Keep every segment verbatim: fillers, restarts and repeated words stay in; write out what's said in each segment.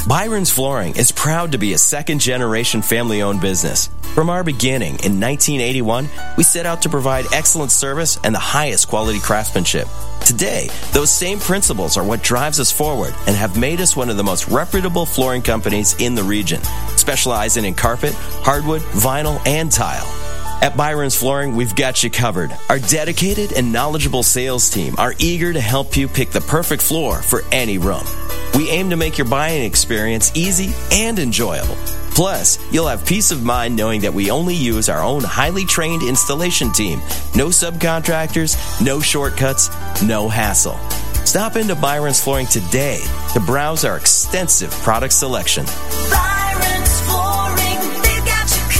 Byron's Flooring is proud to be a second-generation family-owned business. From our beginning in nineteen eighty-one, we set out to provide excellent service and the highest quality craftsmanship. Today, those same principles are what drives us forward and have made us one of the most reputable flooring companies in the region, specializing in carpet, hardwood, vinyl, and tile. At Byron's Flooring, we've got you covered. Our dedicated and knowledgeable sales team are eager to help you pick the perfect floor for any room. We aim to make your buying experience easy and enjoyable. Plus, you'll have peace of mind knowing that we only use our own highly trained installation team. No subcontractors, no shortcuts, no hassle. Stop into Byron's Flooring today to browse our extensive product selection. Byron's Flooring, they've got you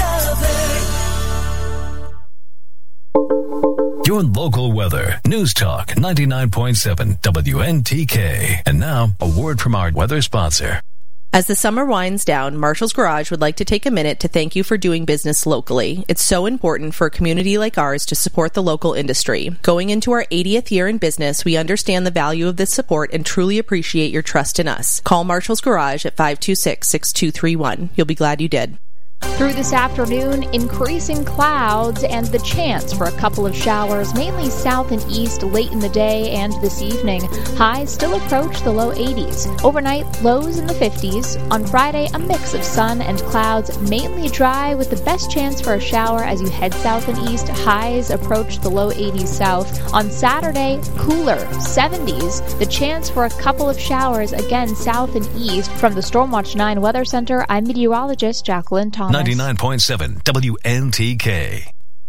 covered. Your local weather. News Talk ninety-nine point seven W N T K. And now, a word from our weather sponsor. As the summer winds down, Marshall's Garage would like to take a minute to thank you for doing business locally. It's so important for a community like ours to support the local industry. Going into our eightieth year in business, we understand the value of this support and truly appreciate your trust in us. Call Marshall's Garage at five two six, six two three one. You'll be glad you did. Through this afternoon, increasing clouds and the chance for a couple of showers, mainly south and east late in the day and this evening. Highs still approach the low eighties. Overnight, lows in the fifties. On Friday, a mix of sun and clouds, mainly dry with the best chance for a shower as you head south and east. Highs approach the low eighties south. On Saturday, cooler, seventies. The chance for a couple of showers again south and east. From the Stormwatch nine Weather Center, I'm meteorologist Jacqueline Thomas. ninety-nine point seven W N T K.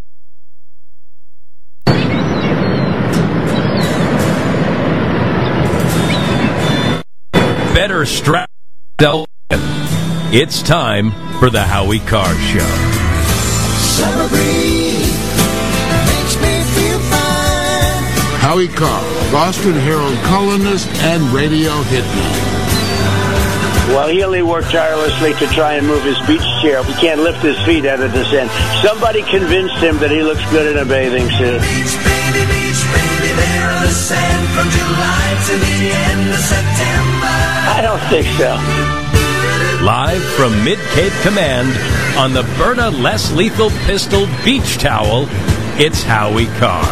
Better strap in. It's time for the Howie Carr Show. Summer breeze makes me feel fine. Howie Carr, Boston Herald columnist and radio hitman. Well, Healy worked tirelessly to try and move his beach chair. He can't lift his feet out of this end. Somebody convinced him that he looks good in a bathing suit. Beach, baby, beach, baby, there on the sand from July to the end of September. I don't think so. Live from Mid-Cape Command on the Berta Less Lethal Pistol Beach Towel, it's Howie Carr.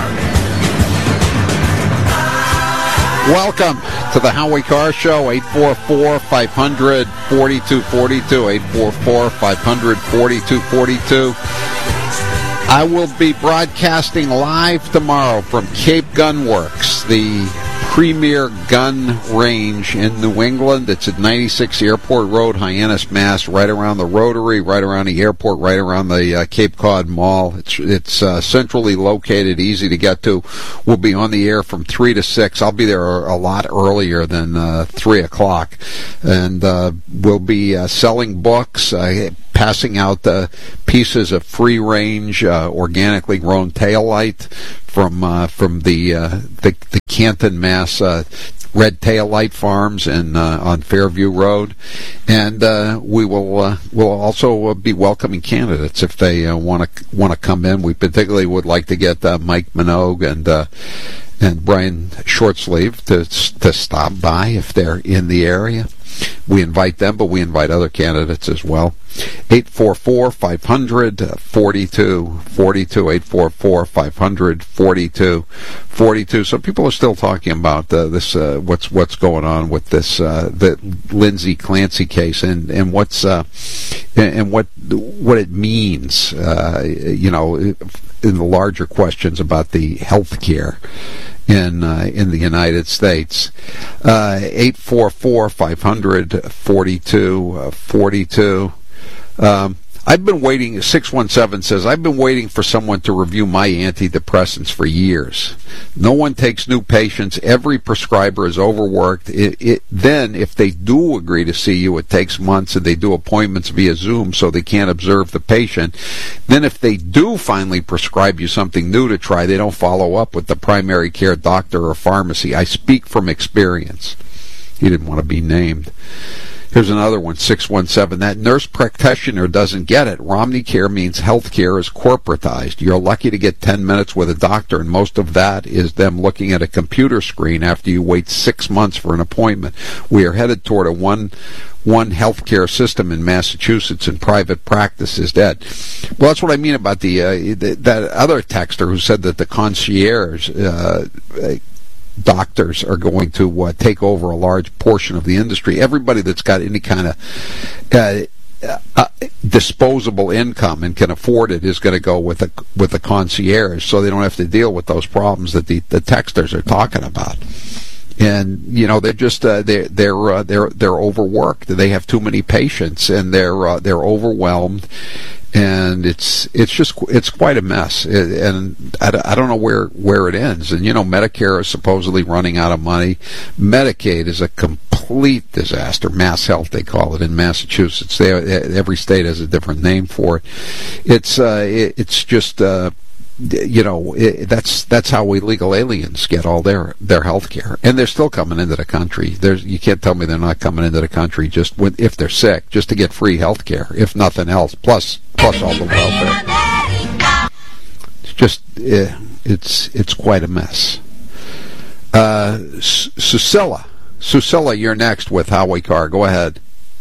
Welcome to the Howie Carr Show, eight four four, five hundred, forty-two forty-two, eight four four, five hundred, forty-two forty-two. I will be broadcasting live tomorrow from Cape Gun Works, the premier gun range in New England. It's at ninety-six Airport Road, Hyannis, Mass., right around the Rotary, right around the airport, right around the uh, Cape Cod Mall. It's it's uh, centrally located, easy to get to. We'll be on the air from three to six. I'll be there a lot earlier than uh, three o'clock. And uh, we'll be uh, selling books, uh, passing out uh, pieces of free-range, uh, organically grown tail light from uh, from the, uh, the the Canton, Mass. Uh, Red Tail Light Farms in uh, on Fairview Road, and uh, we will uh, will also uh, be welcoming candidates if they want to want to come in. We particularly would like to get uh, Mike Minogue and uh, and Brian Shortsleeve to to stop by if they're in the area. We invite them, but we invite other candidates as well. eight four four, five hundred, forty-two forty-two, eight four four, five hundred, forty-two forty-two. So people are still talking about uh, this, uh, what's what's going on with this, uh, the Lindsay Clancy case, and and what's uh, and what what it means, uh, you know, in the larger questions about the health care in uh, in the United States. uh, eight four four, five hundred, forty-two forty-two. Um, I've been waiting, six one seven says, I've been waiting for someone to review my antidepressants for years. No one takes new patients. Every prescriber is overworked. It, it, then, if they do agree to see you, it takes months, and they do appointments via Zoom so they can't observe the patient. Then if they do finally prescribe you something new to try, they don't follow up with the primary care doctor or pharmacy. I speak from experience. He didn't want to be named. Here's another one, six one seven. That nurse practitioner doesn't get it. Romney Care means healthcare is corporatized. You're lucky to get ten minutes with a doctor, and most of that is them looking at a computer screen after you wait six months for an appointment. We are headed toward a one one healthcare system in Massachusetts, and private practice is dead. Well, that's what I mean about the, uh, the that other texter who said that the concierge uh, doctors are going to uh, take over a large portion of the industry. Everybody that's got any kind of uh, uh, disposable income and can afford it is going to go with a with a concierge, so they don't have to deal with those problems that the, the texters are talking about. And you know they're just uh, they're they're uh, they're they're overworked. They have too many patients, and they're uh, they're overwhelmed. And it's it's just it's quite a mess, and I, I don't know where, where it ends. And you know, Medicare is supposedly running out of money. Medicaid is a complete disaster. Mass Health, they call it in Massachusetts. They, every state has a different name for it. It's uh, it, it's just uh, you know it, that's that's how illegal aliens get all their their health care, and they're still coming into the country. There's you can't tell me they're not coming into the country just when, if they're sick, just to get free health care, if nothing else. Plus. Plus all the welfare. It's just, uh, it's it's quite a mess. Uh, Susilla, Susilla, you're next with Howie Carr. Go ahead.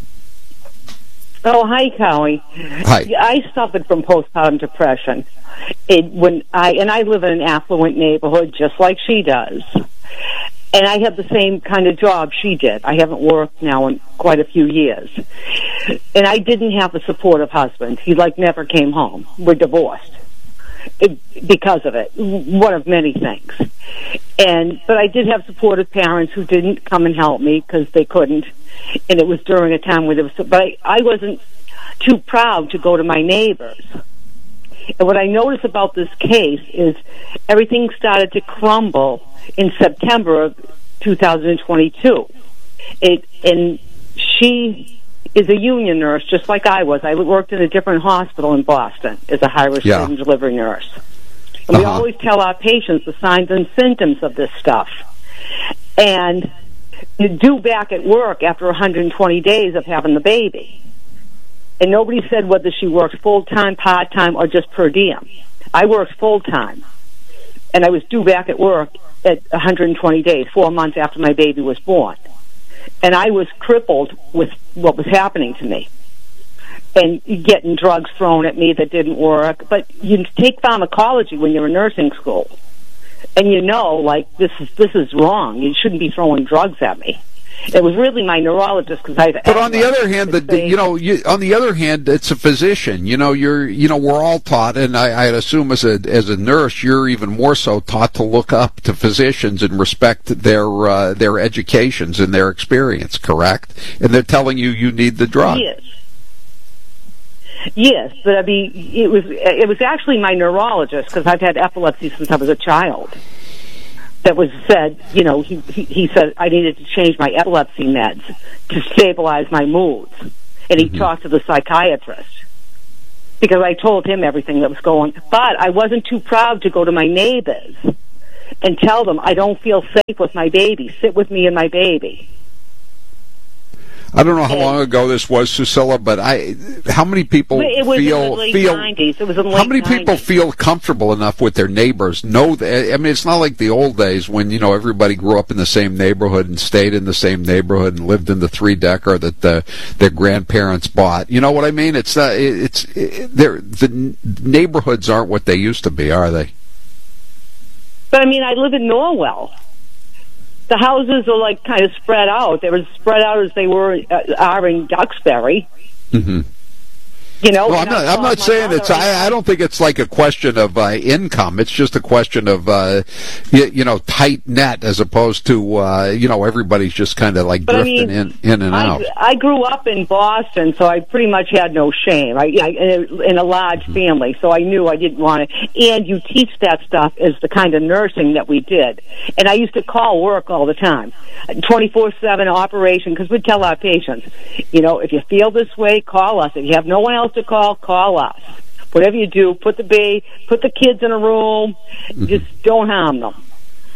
Oh, hi, Howie. Hi. I suffered from postpartum depression. It when I and I live in an affluent neighborhood, just like she does. And I have the same kind of job she did. I haven't worked now in quite a few years. And I didn't have a supportive husband. He, like, never came home. We're divorced it, because of it. One of many things. And But I did have supportive parents who didn't come and help me because they couldn't. And it was during a time when there was... But I, I wasn't too proud to go to my neighbors. And what I noticed about this case is everything started to crumble in September of two thousand twenty-two. It, and she is a union nurse, just like I was. I worked in a different hospital in Boston as a high-risk yeah. and delivery nurse. And uh-huh. we always tell our patients the signs and symptoms of this stuff. And you due back at work after one hundred twenty days of having the baby. And nobody said whether she works full-time, part-time, or just per diem. I worked full-time. And I was due back at work at one hundred twenty days, four months after my baby was born. And I was crippled with what was happening to me. And getting drugs thrown at me that didn't work. But you take pharmacology when you're in nursing school. And you know, like, this is this is wrong. You shouldn't be throwing drugs at me. It was really my neurologist because I. But on the other hand, the, the you know, you, on the other hand, it's a physician. You know, you're, you know, we're all taught, and I, I'd assume as a as a nurse, you're even more so taught to look up to physicians and respect their uh, their educations and their experience. Correct? And they're telling you you need the drug. Yes. Yes, but I mean, it was it was actually my neurologist because I've had epilepsy since I was a child. That was said, you know, he, he he said I needed to change my epilepsy meds to stabilize my moods. And he mm-hmm. talked to the psychiatrist because I told him everything that was going. But I wasn't too proud to go to my neighbors and tell them I don't feel safe with my baby. Sit with me and my baby. I don't know how long ago this was, Susilla, but I, how many people it was feel in the late feel nineties. It was in the late how many people nineties. Feel comfortable enough with their neighbors? Know that, I mean, it's not like the old days when you know everybody grew up in the same neighborhood and stayed in the same neighborhood and lived in the three decker that the, their grandparents bought. You know what I mean? It's uh, it's it, the neighborhoods aren't what they used to be, are they? But I mean, I live in Norwell. The houses are like kind of spread out. They were spread out as they were uh, are in Duxbury. Mm-hmm. You know, well, I'm not. I'm not saying it's. I, I don't think it's like a question of uh, income. It's just a question of uh, you, you know tight net as opposed to uh, you know everybody's just kind of like but drifting I mean, in in and I, out. I grew up in Boston, so I pretty much had no shame. I, I in a large mm-hmm. family, so I knew I didn't want it. And you teach that stuff as the kind of nursing that we did. And I used to call work all the time, twenty-four seven operation, because we'd tell our patients, you know, if you feel this way, call us. If you have no one else to call, call us. Whatever you do, put the baby, put the kids in a room. Mm-hmm. Just don't harm them.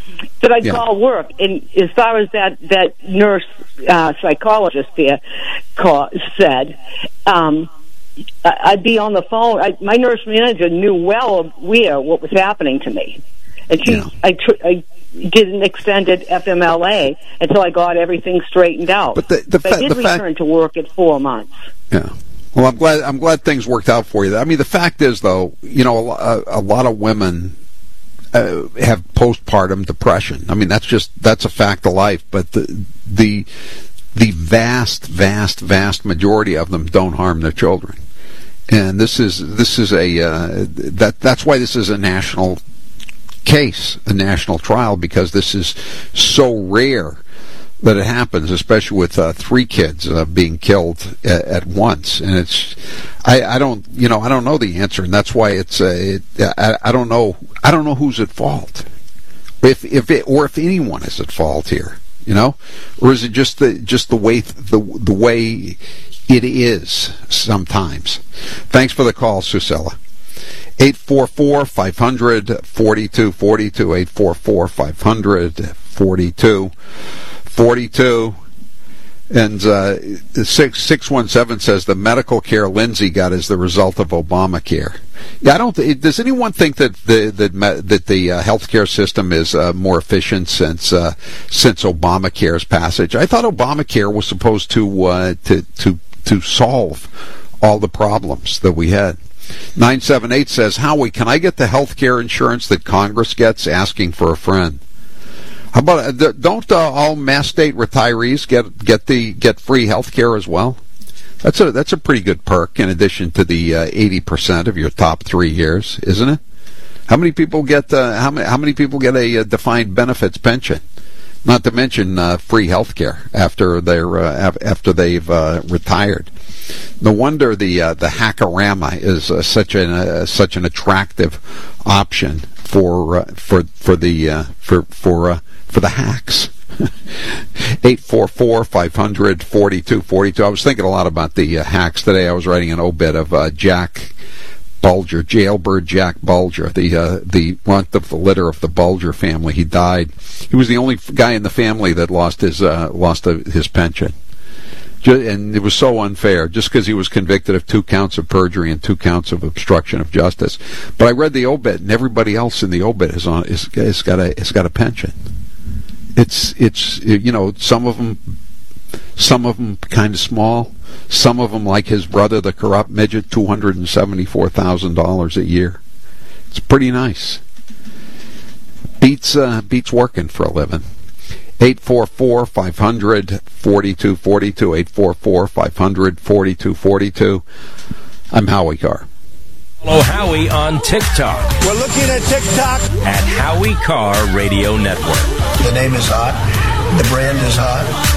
that I'd Yeah. call work. And as far as that that nurse uh, psychologist there call, said, um, I- I'd be on the phone. I, my nurse manager knew well where what was happening to me, and she Yeah. I, tr- I did an extended F M L A until I got everything straightened out. But the- the but I fa- did the fact- return to work at four months. Yeah. Well, I'm glad. I'm glad things worked out for you. I mean, the fact is, though, you know, a, lo- a, a lot of women uh, have postpartum depression. I mean, that's just that's a fact of life. But the the the vast, vast, vast majority of them don't harm their children. And this is this is a uh, that that's why this is a national case, a national trial, because this is so rare that it happens, especially with uh, three kids uh, being killed at, at once. And it's, I, I don't, you know, I don't know the answer, and that's why it's, uh, it, I, I don't know, I don't know who's at fault, if if it, or if anyone is at fault here, you know, or is it just the just the way the the way it is sometimes. Thanks for the call, Susella. eight four four, five hundred, forty-two forty-two, eight four four, five hundred, forty-two forty-two. And uh, six one seven says the medical care Lindsay got is the result of Obamacare. Yeah, I don't. Th- does anyone think that the that, that the uh, healthcare system is uh, more efficient since uh, since Obamacare's passage? I thought Obamacare was supposed to uh, to to to solve all the problems that we had. nine seven eight says, Howie, can I get the health care insurance that Congress gets? Asking for a friend. How about uh, don't uh, all Mass State retirees get get the get free health care as well? That's a that's a pretty good perk in addition to the uh, eighty percent of your top three years, isn't it? How many people get uh, how many how many people get a, uh defined benefits pension? Not to mention uh, free health care after they're uh, after they've uh, retired. No wonder the uh, the Hackorama is uh, such an uh, such an attractive option for uh, for for the uh, for for uh, for the hacks. eight four four, five hundred, forty-two forty-two. I was thinking a lot about the uh, hacks today. I was writing an obit of uh, Jack Bulger, jailbird Jack Bulger, the uh, the runt of the litter of the Bulger family. He died. He was the only guy in the family that lost his uh, lost a, his pension. And it was so unfair, just because he was convicted of two counts of perjury and two counts of obstruction of justice. But I read the obit, and everybody else in the obit is on is, is got a is got a pension. It's it's you know some of them some of them kind of small, some of them like his brother, the corrupt midget, two hundred and seventy four thousand dollars a year. It's pretty nice. Beats uh, beats working for a living. eight four four, five hundred, forty-two forty-two, eight four four, five hundred, forty-two forty-two. I'm Howie Carr. Follow Howie on TikTok We're looking at TikTok. at Howie Carr Radio Network. The name is hot. The brand is hot.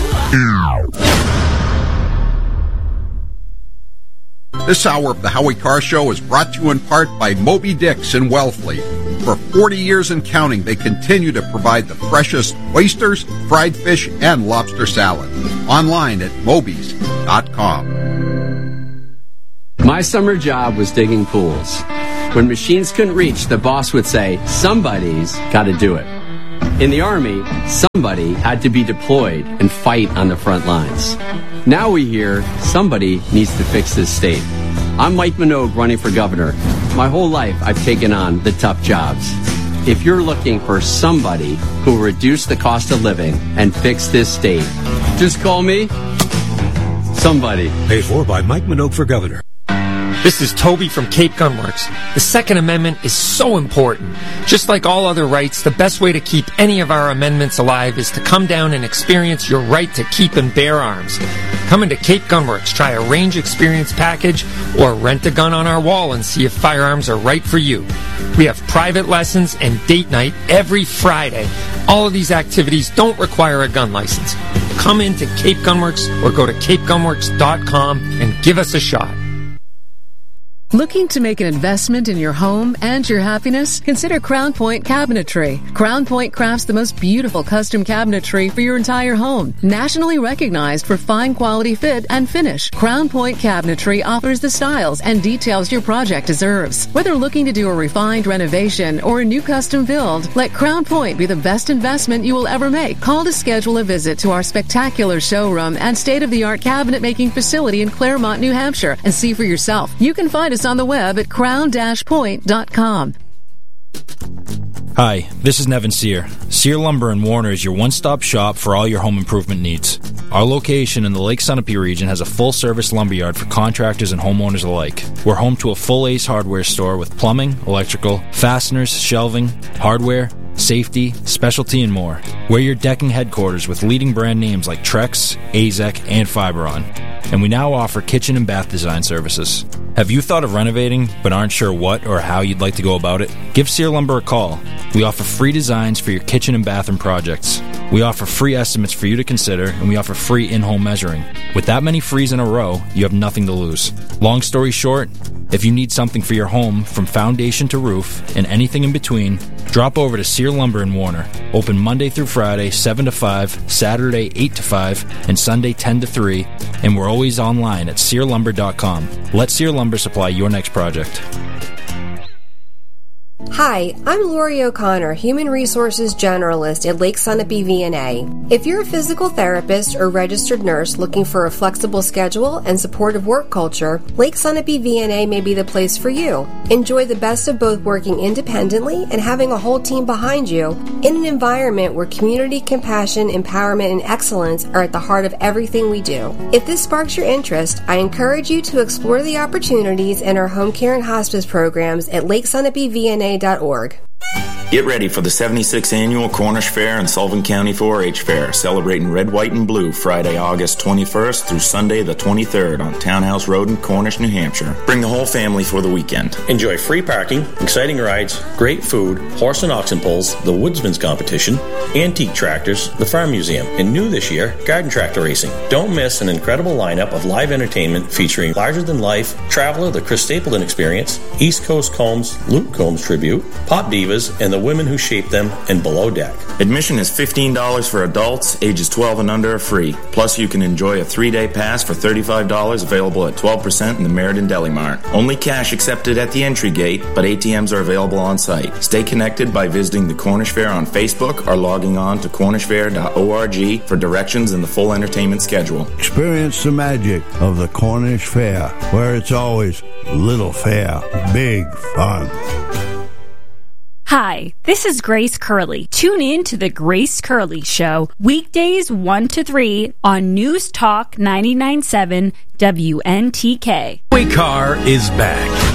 This hour of the Howie Carr Show is brought to you in part by Moby Dick's in Wellfleet. For forty years and counting, they continue to provide the freshest oysters, fried fish, and lobster salad. Online at mobies dot com. My summer job was digging pools. When machines couldn't reach, the boss would say, somebody's got to do it. In the Army, somebody had to be deployed and fight on the front lines. Now we hear somebody needs to fix this state. I'm Mike Minogue running for governor. My whole life I've taken on the tough jobs. If you're looking for somebody who will reduce the cost of living and fix this state, just call me somebody. Paid for by Mike Minogue for governor. This is Toby from Cape Gunworks. The Second Amendment is so important. Just like all other rights, the best way to keep any of our amendments alive is to come down and experience your right to keep and bear arms. Come into Cape Gunworks, try a range experience package, or rent a gun on our wall and see if firearms are right for you. We have private lessons and date night every Friday. All of these activities don't require a gun license. Come into Cape Gunworks or go to cape gunworks dot com and give us a shot. Looking to make an investment in your home and your happiness? Consider Crown Point Cabinetry. Crown Point crafts the most beautiful custom cabinetry for your entire home. Nationally recognized for fine quality fit and finish, Crown Point Cabinetry offers the styles and details your project deserves. Whether looking to do a refined renovation or a new custom build, let Crown Point be the best investment you will ever make. Call to schedule a visit to our spectacular showroom and state-of-the-art cabinet making facility in Claremont, New Hampshire, and see for yourself. You can find us on the web at crown dash point dot com. Hi, this is Nevin Sear. Sear Lumber in Warner is your one-stop shop for all your home improvement needs. Our location in the Lake Sunapee region has a full-service lumberyard for contractors and homeowners alike. We're home to a full Ace Hardware store with plumbing, electrical, fasteners, shelving, hardware, safety, specialty, and more. We're your decking headquarters with leading brand names like Trex, A Z E C, and Fiberon. And we now offer kitchen and bath design services. Have you thought of renovating but aren't sure what or how you'd like to go about it? Give Sear Lumber a call. We offer free designs for your kitchen and bathroom projects. We offer free estimates for you to consider, and we offer free in-home measuring. With that many frees in a row, you have nothing to lose. Long story short, if you need something for your home from foundation to roof and anything in between, drop over to Sear Lumber in Warner. Open Monday through Friday, seven to five, Saturday, eight to five, and Sunday, ten to three, and we're always online at sear lumber dot com. Let Sear Lumber supply your next project. Hi, I'm Lori O'Connor, Human Resources Generalist at Lake Sunapee V N A. If you're a physical therapist or registered nurse looking for a flexible schedule and supportive work culture, Lake Sunapee V N A may be the place for you. Enjoy the best of both working independently and having a whole team behind you in an environment where community, compassion, empowerment, and excellence are at the heart of everything we do. If this sparks your interest, I encourage you to explore the opportunities in our home care and hospice programs at lake sunapee v n a dot org. Get ready for the seventy-sixth Annual Cornish Fair and Sullivan County four H Fair, celebrating red, white, and blue Friday, August twenty-first through Sunday the twenty-third on Townhouse Road in Cornish, New Hampshire. Bring the whole family for the weekend. Enjoy free parking, exciting rides, great food, horse and oxen pulls, the Woodsman's Competition, antique tractors, the Farm Museum, and new this year, garden tractor racing. Don't miss an incredible lineup of live entertainment featuring larger-than-life, Traveler, the Chris Stapleton Experience, East Coast Combs, Luke Combs Tribute, Pop Divas, and the women who shaped them, and Below Deck. Admission is fifteen dollars for adults, ages twelve and under are free. Plus, you can enjoy a three-day pass for thirty-five dollars, available at twelve percent in the Meriden Deli Mart. Only cash accepted at the entry gate, but A T Ms are available on site. Stay connected by visiting the Cornish Fair on Facebook or logging on to cornish fair dot org for directions and the full entertainment schedule. Experience the magic of the Cornish Fair, where it's always little fair, big fun. Hi, this is Grace Curley. Tune in to The Grace Curley Show, weekdays one to three on News Talk ninety-nine point seven W N T K. Howie Carr is back.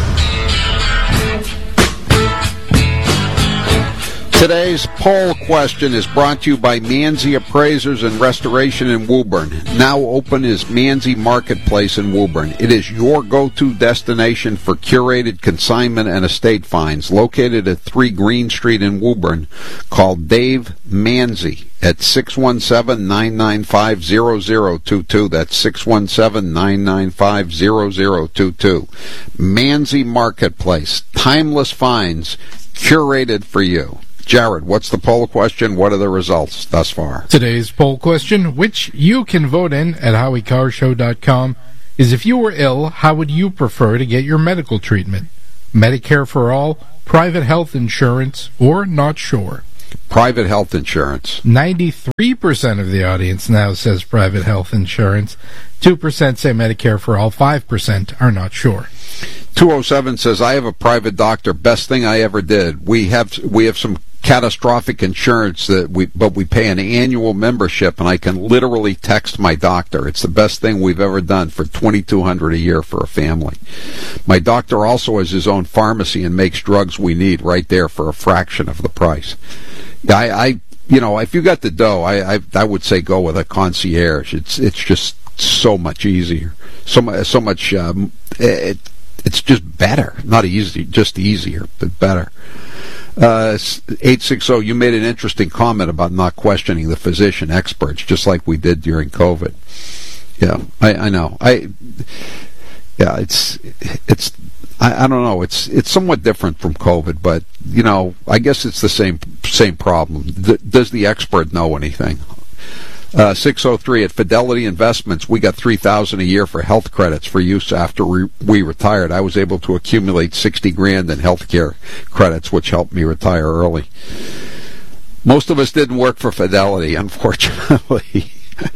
Today's poll question is brought to you by Manzi Appraisers and Restoration in Woburn. Now open is Manzi Marketplace in Woburn. It is your go-to destination for curated consignment and estate finds. Located at three Green Street in Woburn. Call Dave Manzi at six one seven, nine nine five, zero zero two two. That's six one seven, nine nine five, zero zero two two. Manzi Marketplace. Timeless finds curated for you. Jared, what's the poll question? What are the results thus far? Today's poll question, which you can vote in at howie carr show dot com, is if you were ill, how would you prefer to get your medical treatment? Medicare for all, private health insurance, or not sure? Private health insurance. ninety-three percent of the audience now says private health insurance. two percent say Medicare for all. five percent are not sure. two oh seven says, I have a private doctor. Best thing I ever did. We have we have some catastrophic insurance that we but we pay an annual membership, and I can literally text my doctor. It's the best thing we've ever done for twenty-two hundred dollars a year for a family. My doctor also has his own pharmacy and makes drugs we need right there for a fraction of the price. I, I you know, if you got the dough, I, I I would say go with a concierge. It's it's just so much easier, so so much. Um, it, it's just better, not easy, just easier, but better. Uh, eight six zero, you made an interesting comment about not questioning the physician experts, just like we did during COVID. Yeah, I, I know. I yeah, it's it's. I, I don't know. It's it's somewhat different from COVID, but you know, I guess it's the same same problem. Th- does the expert know anything? Uh, six oh three at Fidelity Investments, we got three thousand a year for health credits for use after we, we retired. I was able to accumulate sixty grand in health care credits, which helped me retire early. Most of us didn't work for Fidelity, unfortunately.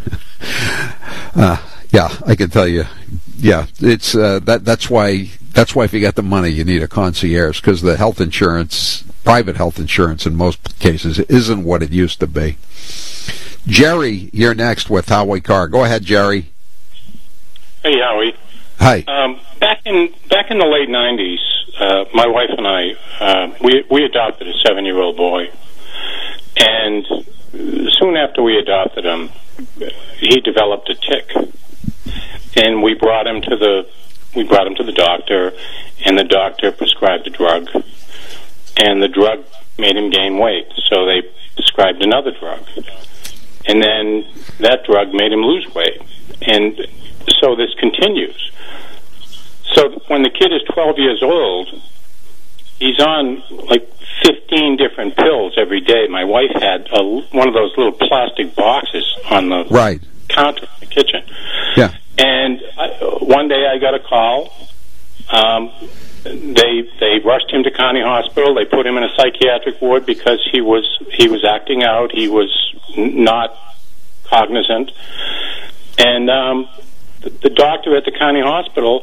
uh, yeah, I can tell you. Yeah, it's uh, that. That's why. That's why if you got the money, you need a concierge, because the health insurance, private health insurance, in most cases, isn't what it used to be. Jerry, you're next with Howie Carr. Go ahead, Jerry. Hey, Howie. Hi. Um, back in back in the late nineties, uh, my wife and I uh, we we adopted a seven-year-old boy, and soon after we adopted him, he developed a tic, and we brought him to the we brought him to the doctor, and the doctor prescribed a drug, and the drug made him gain weight, so they prescribed another drug. And then that drug made him lose weight. And so this continues. So when the kid is twelve years old, he's on like fifteen different pills every day. My wife had a, one of those little plastic boxes on the right. counter in the kitchen. Yeah. And I, one day I got a call. Um, they they rushed him to County Hospital. They put him in a psychiatric ward because he was he was acting out. He was not cognizant. And um, the, the doctor at the county hospital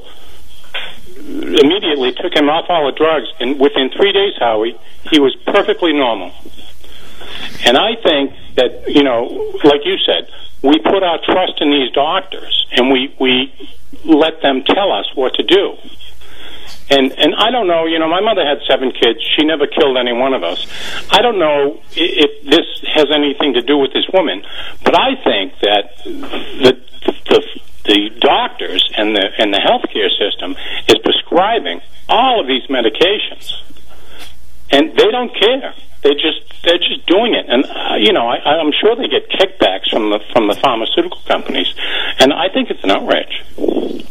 immediately took him off all the drugs. And within three days, Howie, he was perfectly normal. And I think that, you know, like you said, we put our trust in these doctors, and we, we let them tell us what to do. And and I don't know, you know, my mother had seven kids. She never killed any one of us. I don't know if this has anything to do with this woman, but I think that the the, the doctors and the and the healthcare system is prescribing all of these medications, and they don't care. They just they're just doing it, and uh, you know, I, I'm sure they get kickbacks from the from the pharmaceutical companies, and I think it's an outrage.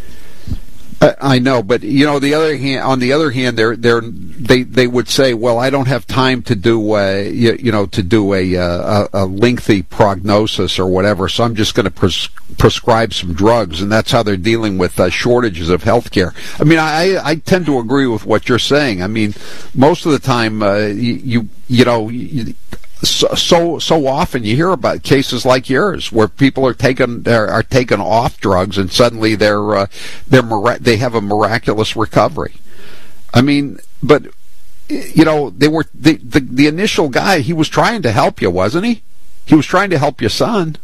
I know, but you know, the other hand, on the other hand, they're, they're, they they would say, well, I don't have time to do a, you, you know to do a, a a lengthy prognosis or whatever, so I'm just going to pres- prescribe some drugs, and that's how they're dealing with uh, shortages of health care. I mean, I I tend to agree with what you're saying. I mean, most of the time, uh, you, you you know. You, So, so so often you hear about cases like yours where people are taken are, are taken off drugs and suddenly they're uh, they're mira- they have a miraculous recovery. I mean, but you know, they were the, the the initial guy. He was trying to help you, wasn't he? He was trying to help your son.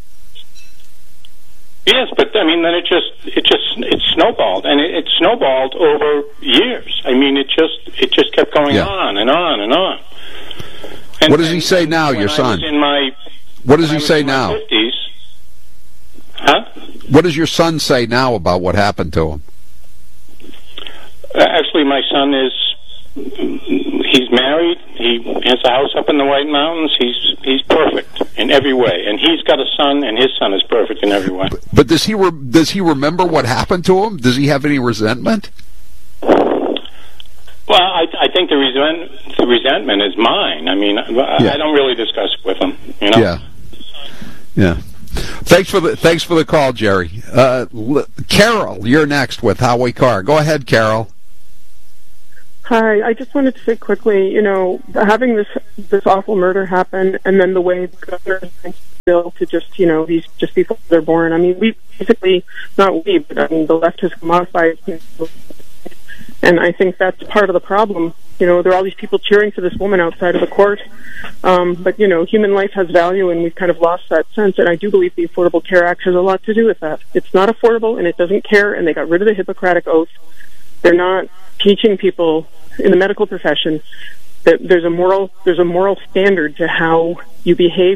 Yes, but I mean, then it just it just it snowballed, and it, it snowballed over years. I mean, it just it just kept going Yeah. on and on and on. And, What does he say now, when your I son? was in my, What does when he I was say in my now? fifties, huh? What does your son say now about what happened to him? Uh, actually, my son is he's married. He has a house up in the White Mountains. He's he's perfect in every way, and he's got a son, and his son is perfect in every way. But does he re- does he remember what happened to him? Does he have any resentment? Well, I, I think the resent, the resentment is mine. I mean, I, Yeah. I don't really discuss it with him. You know. Yeah, yeah. Thanks for the thanks for the call, Jerry. Uh, L- Carol, you're next with Howie Carr. Go ahead, Carol. Hi, I just wanted to say quickly, you know, having this this awful murder happen, and then the way the governor thinks bill to just, you know, these just people they're born. I mean, we basically, not we, but I mean, the left has commodified. You know, and I think that's part of the problem. You know, there are all these people cheering for this woman outside of the court. Um, but, you know, human life has value, and we've kind of lost that sense. And I do believe the Affordable Care Act has a lot to do with that. It's not affordable, and it doesn't care, and they got rid of the Hippocratic Oath. They're not teaching people in the medical profession that there's a moral there's a moral standard to how you behave.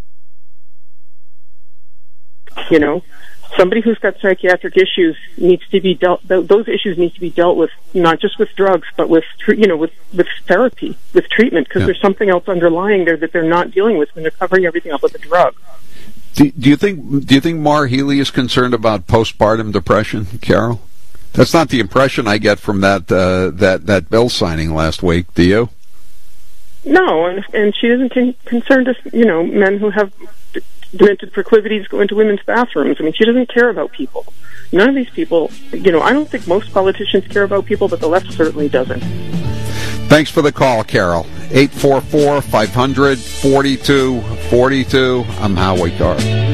You know, somebody who's got psychiatric issues needs to be dealt. Those issues need to be dealt with, not just with drugs, but with you know with with therapy, with treatment, because Yeah. there's something else underlying there that they're not dealing with when they're covering everything up with a drug. Do, do you think do you think Maura Healey is concerned about postpartum depression, Carol? That's not the impression I get from that uh, that that bill signing last week. Do you? No, and and she isn't con- concerned with, you know, men who have d- demented proclivities go into women's bathrooms. I mean, she doesn't care about people. None of these people, you know, I don't think most politicians care about people, but the left certainly doesn't. Thanks for the call, Carol. eight four four, five hundred, forty-two forty-two. I'm Howie Carr.